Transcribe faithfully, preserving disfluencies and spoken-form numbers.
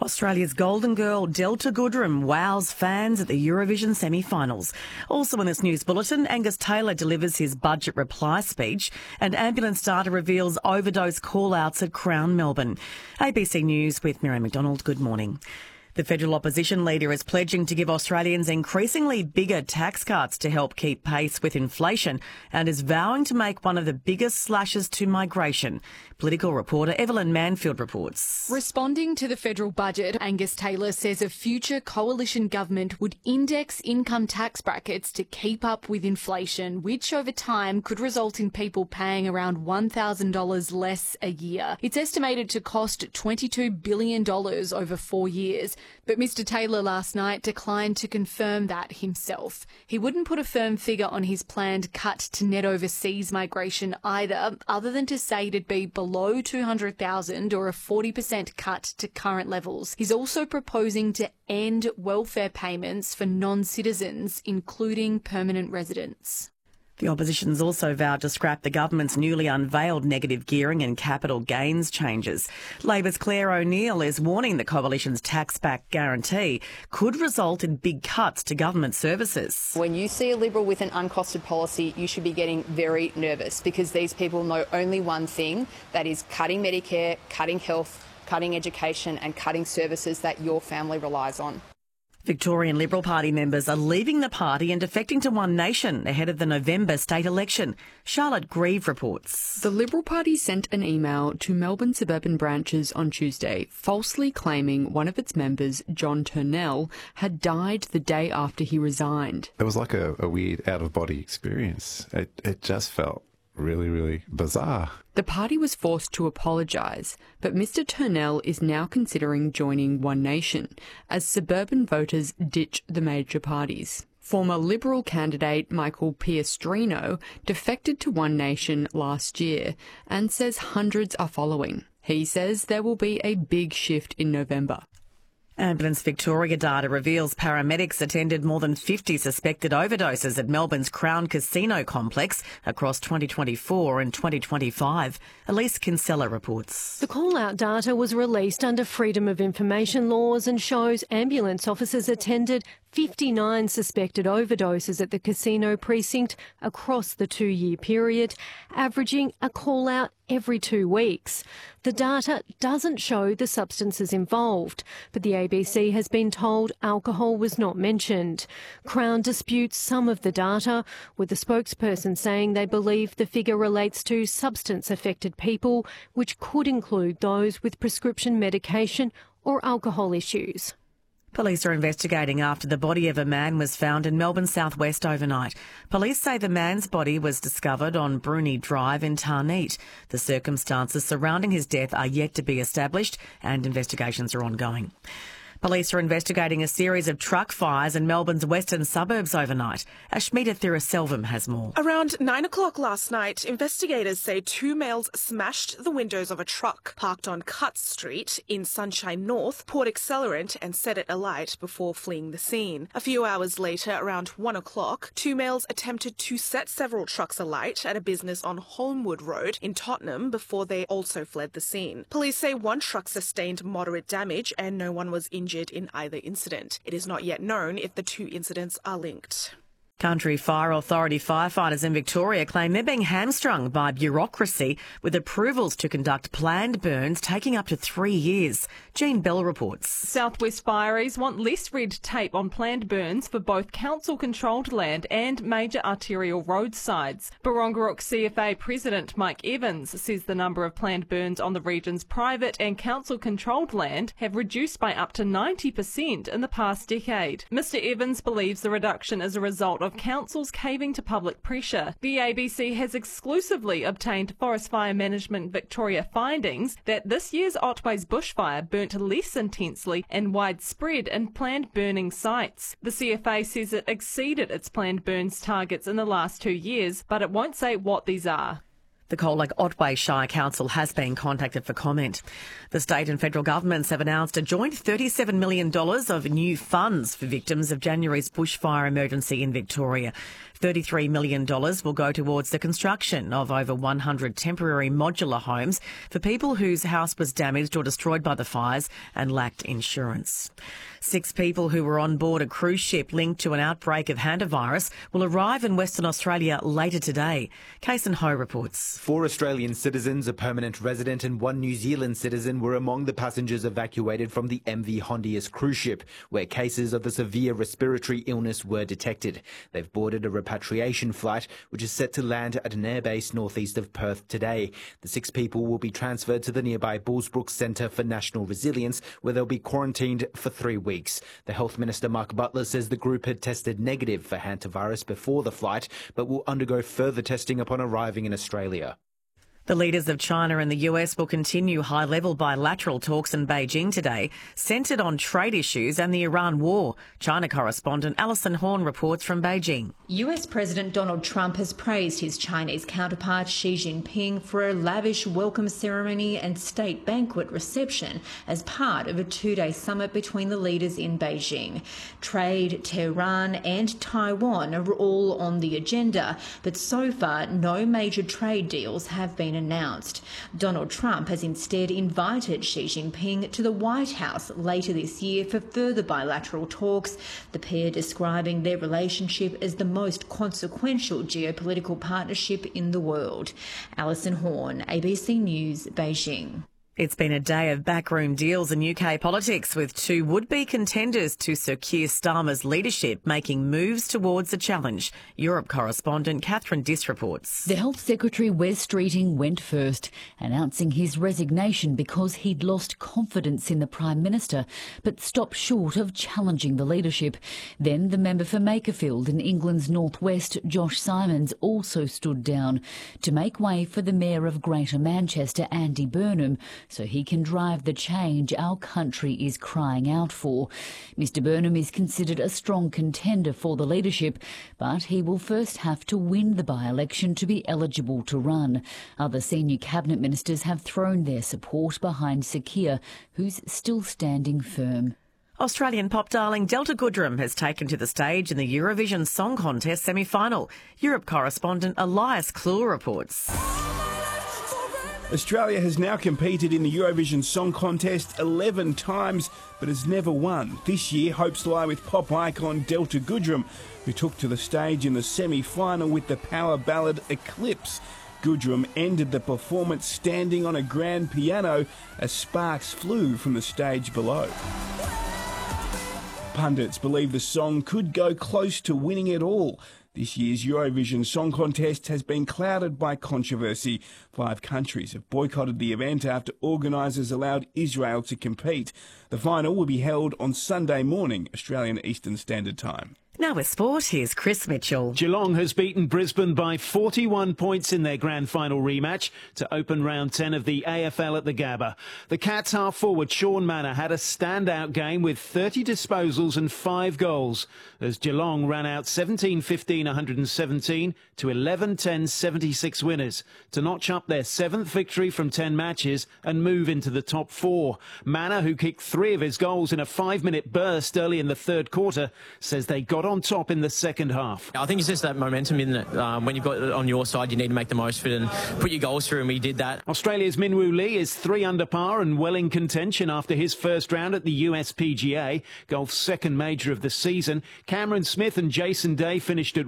Australia's Golden Girl Delta Goodrem wows fans at the Eurovision semi-finals. Also in this news bulletin, Angus Taylor delivers his budget reply speech and ambulance data reveals overdose call-outs at Crown Melbourne. A B C News with Miriam McDonald. Good morning. The federal opposition leader is pledging to give Australians increasingly bigger tax cuts to help keep pace with inflation and is vowing to make one of the biggest slashes to migration. Political reporter Evelyn Manfield reports. Responding to the federal budget, Angus Taylor says a future coalition government would index income tax brackets to keep up with inflation, which over time could result in people paying around one thousand dollars less a year. It's estimated to cost twenty-two billion dollars over four years. But Mister Taylor last night declined to confirm that himself. He wouldn't put a firm figure on his planned cut to net overseas migration either, other than to say it'd be below two hundred thousand or a forty percent cut to current levels. He's also proposing to end welfare payments for non-citizens, including permanent residents. The opposition's also vowed to scrap the government's newly unveiled negative gearing and capital gains changes. Labor's Claire O'Neill is warning the coalition's tax-back guarantee could result in big cuts to government services. When you see a Liberal with an uncosted policy, you should be getting very nervous because these people know only one thing, that is cutting Medicare, cutting health, cutting education and cutting services that your family relies on. Victorian Liberal Party members are leaving the party and defecting to One Nation ahead of the November state election. Charlotte Grieve reports. The Liberal Party sent an email to Melbourne suburban branches on Tuesday, falsely claiming one of its members, John Turnell, had died the day after he resigned. It was like a, a weird out-of-body experience. It, it just felt really, really bizarre. The party was forced to apologise, but Mister Turnell is now considering joining One Nation as suburban voters ditch the major parties. Former Liberal candidate Michael Piastrino defected to One Nation last year and says hundreds are following. He says there will be a big shift in November. Ambulance Victoria data reveals paramedics attended more than fifty suspected overdoses at Melbourne's Crown Casino complex across twenty twenty-four and twenty twenty-five. Elise Kinsella reports. The call-out data was released under Freedom of Information laws and shows ambulance officers attended fifty-nine suspected overdoses at the casino precinct across the two-year period, averaging a call-out every two weeks. The data doesn't show the substances involved, but the A B C has been told alcohol was not mentioned. Crown disputes some of the data, with the spokesperson saying they believe the figure relates to substance-affected people, which could include those with prescription medication or alcohol issues. Police are investigating after the body of a man was found in Melbourne's southwest overnight. Police say the man's body was discovered on Bruni Drive in Tarneet. The circumstances surrounding his death are yet to be established and investigations are ongoing. Police are investigating a series of truck fires in Melbourne's western suburbs overnight. Ashmita Thiraselvam has more. Around nine o'clock last night, investigators say two males smashed the windows of a truck parked on Cutts Street in Sunshine North, poured accelerant and set it alight before fleeing the scene. A few hours later, around one o'clock, two males attempted to set several trucks alight at a business on Holmwood Road in Tottenham before they also fled the scene. Police say one truck sustained moderate damage and no one was injured in either incident. It is not yet known if the two incidents are linked. Country Fire Authority firefighters in Victoria claim they're being hamstrung by bureaucracy, with approvals to conduct planned burns taking up to three years. Jean Bell reports. Southwest Fireys want less red tape on planned burns for both council-controlled land and major arterial roadsides. Barongarook C F A President Mike Evans says the number of planned burns on the region's private and council-controlled land have reduced by up to ninety percent in the past decade. Mister Evans believes the reduction is a result of councils caving to public pressure. The A B C has exclusively obtained Forest Fire Management Victoria findings that this year's Otway's bushfire burnt less intensely and widespread in planned burning sites. The C F A says it exceeded its planned burns targets in the last two years, but it won't say what these are. The Cold Lake Otway Shire Council has been contacted for comment. The state and federal governments have announced a joint thirty-seven million dollars of new funds for victims of January's bushfire emergency in Victoria. thirty-three million dollars will go towards the construction of over one hundred temporary modular homes for people whose house was damaged or destroyed by the fires and lacked insurance. Six people who were on board a cruise ship linked to an outbreak of hantavirus will arrive in Western Australia later today. Kason Ho reports. Four Australian citizens, a permanent resident and one New Zealand citizen were among the passengers evacuated from the M V Hondius cruise ship, where cases of the severe respiratory illness were detected. They've boarded a repatriation flight, which is set to land at an airbase northeast of Perth today. The six people will be transferred to the nearby Bullsbrook Centre for National Resilience, where they'll be quarantined for three weeks. The Health Minister Mark Butler says the group had tested negative for hantavirus before the flight, but will undergo further testing upon arriving in Australia. The leaders of China and the U S will continue high-level bilateral talks in Beijing today, centred on trade issues and the Iran war. China correspondent Alison Horn reports from Beijing. U S President Donald Trump has praised his Chinese counterpart Xi Jinping for a lavish welcome ceremony and state banquet reception as part of a two-day summit between the leaders in Beijing. Trade, Tehran and Taiwan are all on the agenda, but so far no major trade deals have been announced. Donald Trump has instead invited Xi Jinping to the White House later this year for further bilateral talks, the pair describing their relationship as the most consequential geopolitical partnership in the world. Alison Horn, A B C News, Beijing. It's been a day of backroom deals in U K politics, with two would-be contenders to Sir Keir Starmer's leadership making moves towards the challenge. Europe correspondent Catherine Diss reports. The Health Secretary Wes Streeting went first, announcing his resignation because he'd lost confidence in the Prime Minister, but stopped short of challenging the leadership. Then the member for Makerfield in England's northwest, Josh Simons, also stood down to make way for the Mayor of Greater Manchester, Andy Burnham, so he can drive the change our country is crying out for. Mister Burnham is considered a strong contender for the leadership, but he will first have to win the by-election to be eligible to run. Other senior cabinet ministers have thrown their support behind Sir Keir, who's still standing firm. Australian pop darling Delta Goodrem has taken to the stage in the Eurovision Song Contest semi-final. Europe correspondent Elias Kluwer reports. Australia has now competed in the Eurovision Song Contest eleven times, but has never won. This year, hopes lie with pop icon Delta Goodrem, who took to the stage in the semi-final with the power ballad Eclipse. Goodrem ended the performance standing on a grand piano as sparks flew from the stage below. Pundits believe the song could go close to winning it all. This year's Eurovision Song Contest has been clouded by controversy. Five countries have boycotted the event after organisers allowed Israel to compete. The final will be held on Sunday morning, Australian Eastern Standard Time. Now with sport, here's Chris Mitchell. Geelong has beaten Brisbane by forty-one points in their grand final rematch to open round ten of the A F L at the Gabba. The Cats half-forward Sean Manor had a standout game with thirty disposals and five goals as Geelong ran out seventeen fifteen one hundred seventeen to eleven ten seventy-six winners to notch up their seventh victory from ten matches and move into the top four. Manor, who kicked three of his goals in a five-minute burst early in the third quarter, says they got on top in the second half. I think it's just that momentum, isn't it? Um, when you've got it on your side, you need to make the most of it and put your goals through, and we did that. Australia's Minwoo Lee is three under par and well in contention after his first round at the U S P G A, golf's second major of the season. Cameron Smith and Jason Day finished at